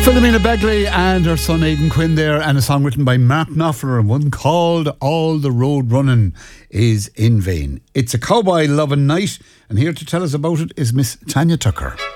Philomena Begley and her son Aidan Quinn there, and a song written by Mark Knopfler, and one called All the Road Running Is in Vain. It's a cowboy loving night, and here to tell us about it is Miss Tanya Tucker.